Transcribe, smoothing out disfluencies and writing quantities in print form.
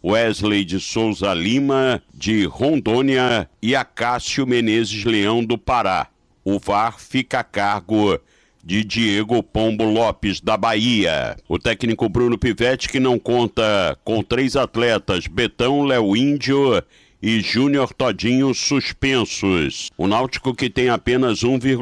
Wesley de Souza Lima, de Rondônia, e Acácio Menezes Leão, do Pará. O VAR fica a cargo de Diego Pombo Lopes, da Bahia. O técnico Bruno Pivetti, que não conta com 3 atletas, Betão, Léo Índio e Júnior Todinho, suspensos. O Náutico, que tem apenas 1,5